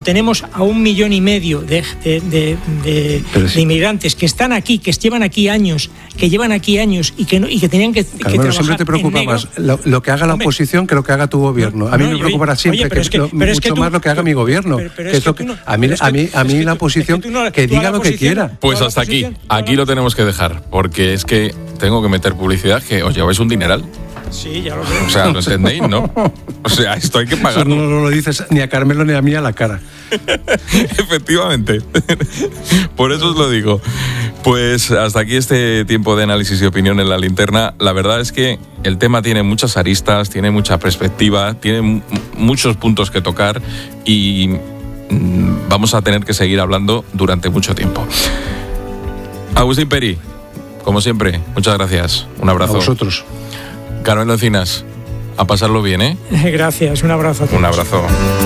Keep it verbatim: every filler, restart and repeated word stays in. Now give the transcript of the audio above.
tenemos a un millón y medio de, de, de, de, sí. de inmigrantes que están aquí, que llevan aquí años, que llevan aquí años y que, no, y que tenían que, Carmelo, que trabajar siempre te preocupa en más lo, lo que haga la Hombre, oposición que lo que haga tu gobierno. A mí no, me preocupará oye, siempre oye, que, es que, lo, mucho es que tú, más lo que haga mi gobierno. Pero, pero que es que es que, no, a mí, a mí, a mí la oposición que, no, que diga lo que quiera. Pues hasta aquí. Aquí lo tenemos que dejar, porque es que tengo que meter publicidad que os lleváis un dineral. Sí, ya lo veo. O sea, ¿lo entendéis, no? O sea, esto hay que pagarlo. No, no lo dices ni a Carmelo ni a mí a la cara. Efectivamente. Por eso os lo digo. Pues hasta aquí este tiempo de análisis y opinión en La Linterna. La verdad es que el tema tiene muchas aristas, tiene mucha perspectiva, tiene m- muchos puntos que tocar y mm, vamos a tener que seguir hablando durante mucho tiempo. Agustín Peri, como siempre, muchas gracias. Un abrazo. A vosotros. Carmelo Encinas, a pasarlo bien, ¿eh? Gracias, un abrazo a todos. Un abrazo.